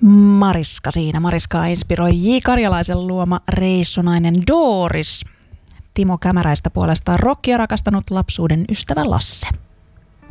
Mariska siinä. Mariskaa inspiroi J. Karjalaisen luoma reissunainen Doris. Timo Kämäräistä puolestaan rockia rakastanut lapsuuden ystävä Lasse.